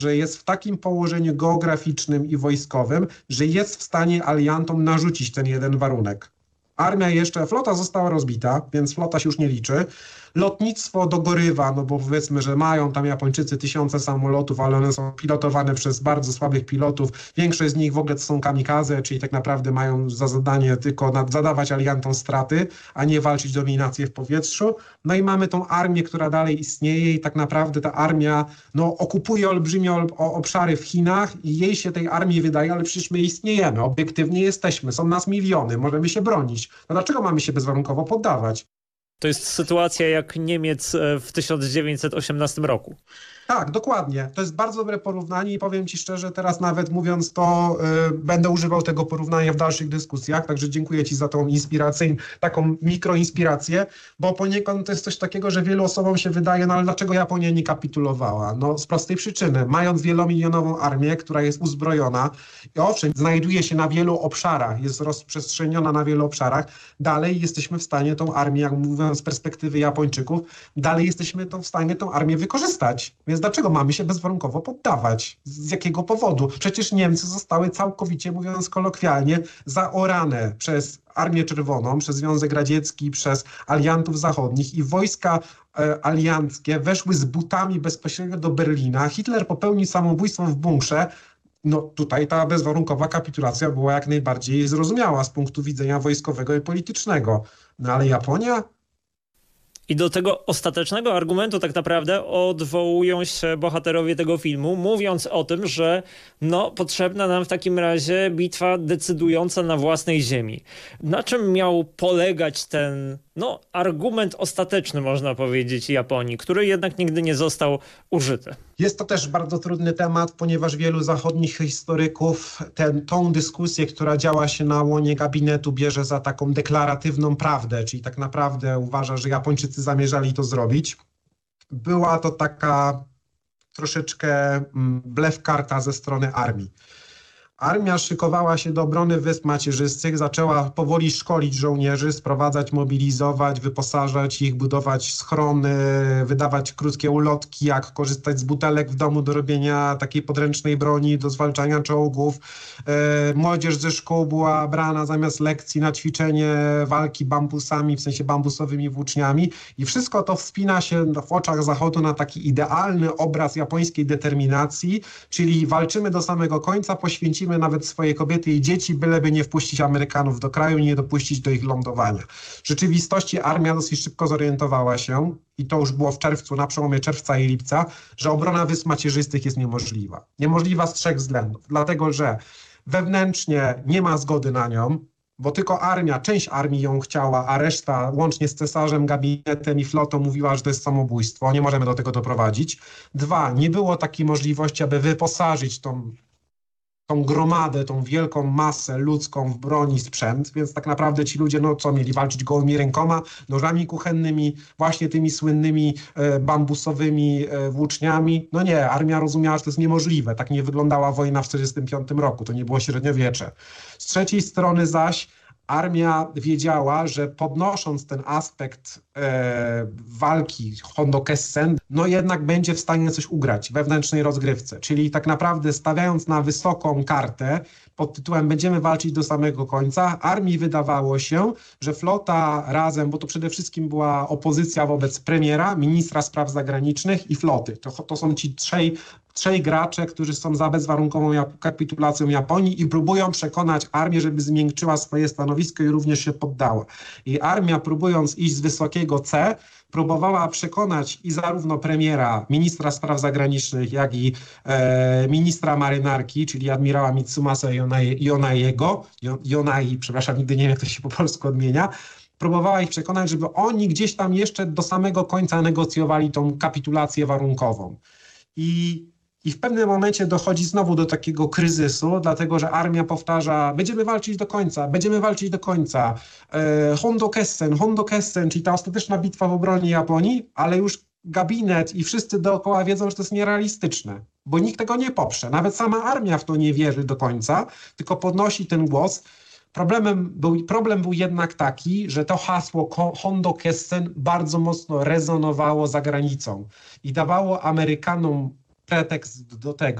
że jest w takim położeniu geograficznym i wojskowym, że jest w stanie aliantom narzucić ten jeden warunek. Armia jeszcze, flota została rozbita, więc flota się już nie liczy. Lotnictwo dogorywa, no bo powiedzmy, że mają tam Japończycy tysiące samolotów, ale one są pilotowane przez bardzo słabych pilotów. Większość z nich w ogóle to są kamikaze, czyli tak naprawdę mają za zadanie tylko zadawać aliantom straty, a nie walczyć dominację w powietrzu. No i mamy tą armię, która dalej istnieje i tak naprawdę ta armia okupuje olbrzymie obszary w Chinach i jej się tej armii wydaje, ale przecież my istniejemy, obiektywnie jesteśmy, są nas miliony, możemy się bronić. No dlaczego mamy się bezwarunkowo poddawać? To jest sytuacja jak Niemiec w 1918 roku. Tak, dokładnie. To jest bardzo dobre porównanie i powiem Ci szczerze, teraz nawet mówiąc to, będę używał tego porównania w dalszych dyskusjach, także dziękuję Ci za tą taką mikroinspirację, bo poniekąd to jest coś takiego, że wielu osobom się wydaje, no ale dlaczego Japonia nie kapitulowała? No z prostej przyczyny. Mając wielomilionową armię, która jest uzbrojona i owszem, znajduje się na wielu obszarach, jest rozprzestrzeniona na wielu obszarach, dalej jesteśmy w stanie tą armię, jak mówię z perspektywy Japończyków, dalej jesteśmy w stanie tą armię wykorzystać. Więc dlaczego mamy się bezwarunkowo poddawać? Z jakiego powodu? Przecież Niemcy zostały całkowicie, mówiąc kolokwialnie, zaorane przez Armię Czerwoną, przez Związek Radziecki, przez aliantów zachodnich i wojska alianckie weszły z butami bezpośrednio do Berlina. Hitler popełnił samobójstwo w bunkrze. No tutaj ta bezwarunkowa kapitulacja była jak najbardziej zrozumiała z punktu widzenia wojskowego i politycznego. No ale Japonia? I do tego ostatecznego argumentu tak naprawdę odwołują się bohaterowie tego filmu, mówiąc o tym, że potrzebna nam w takim razie bitwa decydująca na własnej ziemi. Na czym miał polegać ten argument ostateczny, można powiedzieć, Japonii, który jednak nigdy nie został użyty? Jest to też bardzo trudny temat, ponieważ wielu zachodnich historyków tą dyskusję, która działa się na łonie gabinetu, bierze za taką deklaratywną prawdę, czyli tak naprawdę uważa, że Japończycy zamierzali to zrobić. Była to taka troszeczkę blef karta ze strony armii. Armia szykowała się do obrony Wysp Macierzystych, zaczęła powoli szkolić żołnierzy, sprowadzać, mobilizować, wyposażać ich, budować schrony, wydawać krótkie ulotki, jak korzystać z butelek w domu do robienia takiej podręcznej broni, do zwalczania czołgów. Młodzież ze szkół była brana zamiast lekcji na ćwiczenie walki bambusami, w sensie bambusowymi włóczniami i wszystko to wspina się w oczach Zachodu na taki idealny obraz japońskiej determinacji, czyli walczymy do samego końca, poświęcimy nawet swoje kobiety i dzieci, byleby nie wpuścić Amerykanów do kraju i nie dopuścić do ich lądowania. W rzeczywistości armia dosyć szybko zorientowała się, i to już było w czerwcu, na przełomie czerwca i lipca, że obrona Wysp Macierzystych jest niemożliwa. Niemożliwa z 3 względów. Dlatego, że wewnętrznie nie ma zgody na nią, bo tylko część armii ją chciała, a reszta, łącznie z cesarzem, gabinetem i flotą, mówiła, że to jest samobójstwo, nie możemy do tego doprowadzić. 2, nie było takiej możliwości, aby wyposażyć tą gromadę, tą wielką masę ludzką w broń i sprzęt, więc tak naprawdę ci ludzie, mieli walczyć gołymi rękoma, nożami kuchennymi, właśnie tymi słynnymi bambusowymi włóczniami. No nie, armia rozumiała, że to jest niemożliwe. Tak nie wyglądała wojna w 1945 roku, to nie było średniowiecze. Z trzeciej strony zaś armia wiedziała, że podnosząc ten aspekt walki Hondokessen, jednak będzie w stanie coś ugrać w wewnętrznej rozgrywce. Czyli tak naprawdę stawiając na wysoką kartę pod tytułem będziemy walczyć do samego końca, armii wydawało się, że flota razem, bo to przede wszystkim była opozycja wobec premiera, ministra spraw zagranicznych i floty. To są ci trzej gracze, którzy są za bezwarunkową kapitulacją Japonii i próbują przekonać armię, żeby zmiękczyła swoje stanowisko i również się poddała. I armia, próbując iść z wysokiego C, próbowała przekonać i zarówno premiera, ministra spraw zagranicznych, jak i ministra marynarki, czyli admirała Mitsumasa Yonai, przepraszam, nigdy nie wiem, jak to się po polsku odmienia, próbowała ich przekonać, żeby oni gdzieś tam jeszcze do samego końca negocjowali tą kapitulację warunkową. I w pewnym momencie dochodzi znowu do takiego kryzysu, dlatego że armia powtarza, będziemy walczyć do końca, będziemy walczyć do końca. Hondokessen, czyli ta ostateczna bitwa w obronie Japonii, ale już gabinet i wszyscy dookoła wiedzą, że to jest nierealistyczne, bo nikt tego nie poprze. Nawet sama armia w to nie wierzy do końca, tylko podnosi ten głos. Problem był jednak taki, że to hasło Hondokessen bardzo mocno rezonowało za granicą i dawało Amerykanom pretekst do tego,